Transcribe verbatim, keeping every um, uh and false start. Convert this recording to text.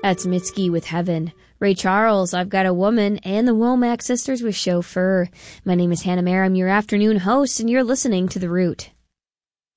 That's Mitski with Heaven. Ray Charles, I've Got a Woman, and the Womack Sisters with Chauffeur. My name is Hannah Mayer. I'm your afternoon host, and you're listening to The Root.